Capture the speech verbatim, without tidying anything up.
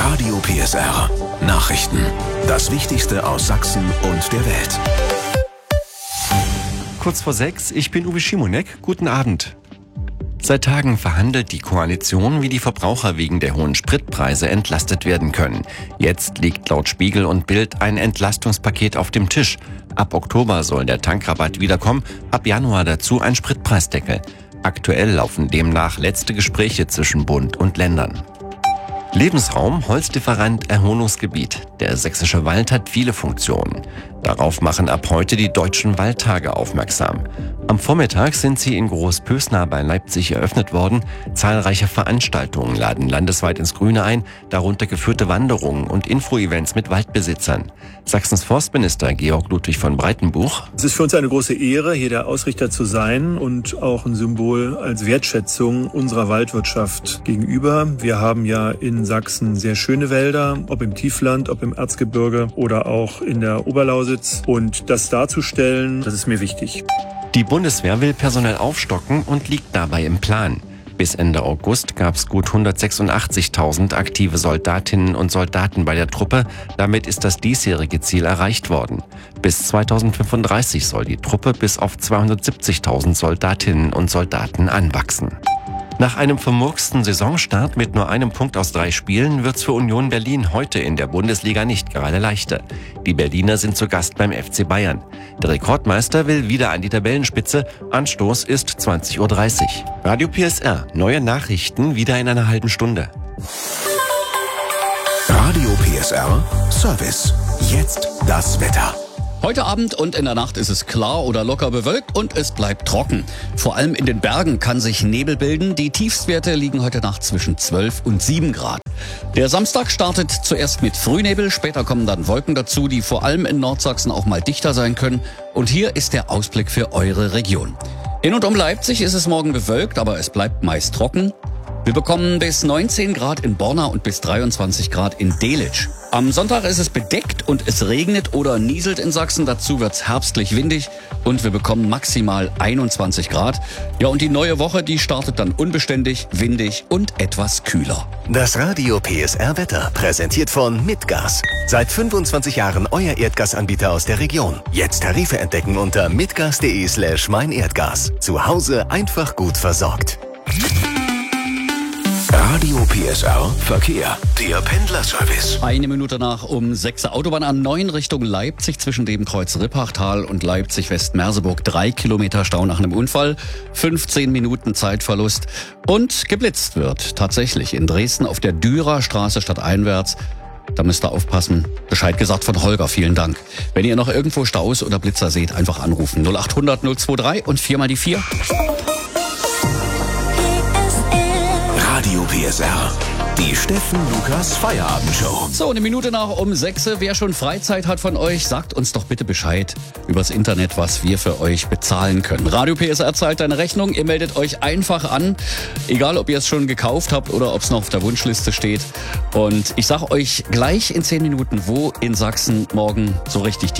Radio P S R. Nachrichten. Das Wichtigste aus Sachsen und der Welt. Kurz vor sechs, ich bin Uwe Schimonek. Guten Abend. Seit Tagen verhandelt die Koalition, wie die Verbraucher wegen der hohen Spritpreise entlastet werden können. Jetzt liegt laut Spiegel und Bild ein Entlastungspaket auf dem Tisch. Ab Oktober soll der Tankrabatt wiederkommen, ab Januar dazu ein Spritpreisdeckel. Aktuell laufen demnach letzte Gespräche zwischen Bund und Ländern. Lebensraum, Holzdifferent, Erholungsgebiet. Der sächsische Wald hat viele Funktionen. Darauf machen ab heute die Deutschen Waldtage aufmerksam. Am Vormittag sind sie in Großpösna bei Leipzig eröffnet worden. Zahlreiche Veranstaltungen laden landesweit ins Grüne ein, darunter geführte Wanderungen und Info-Events mit Waldbesitzern. Sachsens Forstminister Georg Ludwig von Breitenbuch. Es ist für uns eine große Ehre, hier der Ausrichter zu sein und auch ein Symbol als Wertschätzung unserer Waldwirtschaft gegenüber. Wir haben ja in Sachsen sehr schöne Wälder, ob im Tiefland, ob im Erzgebirge oder auch in der Oberlausitz. Und das darzustellen, das ist mir wichtig. Die Bundeswehr will personell aufstocken und liegt dabei im Plan. Bis Ende August gab es gut hundertsechsundachtzigtausend aktive Soldatinnen und Soldaten bei der Truppe. Damit ist das diesjährige Ziel erreicht worden. Bis zweitausendfünfunddreißig soll die Truppe bis auf zweihundertsiebzigtausend Soldatinnen und Soldaten anwachsen. Nach einem vermurksten Saisonstart mit nur einem Punkt aus drei Spielen wird's für Union Berlin heute in der Bundesliga nicht gerade leichter. Die Berliner sind zu Gast beim F C Bayern. Der Rekordmeister will wieder an die Tabellenspitze. Anstoß ist zwanzig Uhr dreißig. Radio P S R. Neue Nachrichten wieder in einer halben Stunde. Radio P S R Service. Jetzt das Wetter. Heute Abend und in der Nacht ist es klar oder locker bewölkt und es bleibt trocken. Vor allem in den Bergen kann sich Nebel bilden. Die Tiefstwerte liegen heute Nacht zwischen zwölf und sieben Grad. Der Samstag startet zuerst mit Frühnebel, später kommen dann Wolken dazu, die vor allem in Nordsachsen auch mal dichter sein können. Und hier ist der Ausblick für eure Region. In und um Leipzig ist es morgen bewölkt, aber es bleibt meist trocken. Wir bekommen bis neunzehn Grad in Borna und bis dreiundzwanzig Grad in Delitzsch. Am Sonntag ist es bedeckt und es regnet oder nieselt in Sachsen. Dazu wird's herbstlich windig und wir bekommen maximal einundzwanzig Grad. Ja, und die neue Woche, die startet dann unbeständig, windig und etwas kühler. Das Radio P S R Wetter präsentiert von Mitgas. Seit fünfundzwanzig Jahren euer Erdgasanbieter aus der Region. Jetzt Tarife entdecken unter mitgas.de slash meinerdgas. Zu Hause einfach gut versorgt. Radio P S R Verkehr. Der Pendlerservice. Eine Minute nach um sechs Autobahn A neun Richtung Leipzig zwischen dem Kreuz Rippachtal und Leipzig-West-Merseburg. Drei Kilometer Stau nach einem Unfall, fünfzehn Minuten Zeitverlust und geblitzt wird tatsächlich in Dresden auf der Dürer Straße stadteinwärts. Da müsst ihr aufpassen. Bescheid gesagt von Holger, vielen Dank. Wenn ihr noch irgendwo Staus oder Blitzer seht, einfach anrufen. null achthundert null drei und vier mal die vier. Radio P S R. Die Steffen Lukas Feierabendshow. So, eine Minute nach um sechs. Wer schon Freizeit hat von euch, sagt uns doch bitte Bescheid übers Internet, was wir für euch bezahlen können. Radio P S R zahlt deine Rechnung. Ihr meldet euch einfach an. Egal, ob ihr es schon gekauft habt oder ob es noch auf der Wunschliste steht. Und ich sage euch gleich in zehn Minuten, wo in Sachsen morgen so richtig die